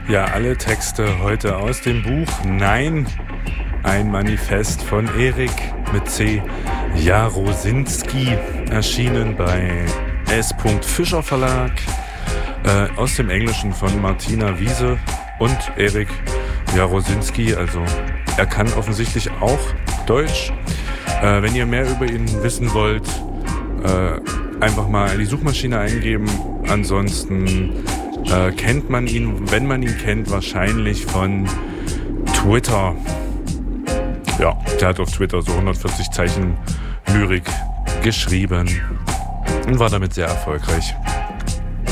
Ja, alle Texte heute aus dem Buch Nein, ein Manifest von Erik mit C. Jarosinski, erschienen bei S. Fischer Verlag, aus dem Englischen von Martina Wiese und Erik Jarosinski, also er kann offensichtlich auch Deutsch. Wenn ihr mehr über ihn wissen wollt, einfach mal in die Suchmaschine eingeben. Ansonsten kennt man ihn, wenn man ihn kennt, wahrscheinlich von Twitter. Ja, der hat auf Twitter so 140 Zeichen Lyrik geschrieben und war damit sehr erfolgreich.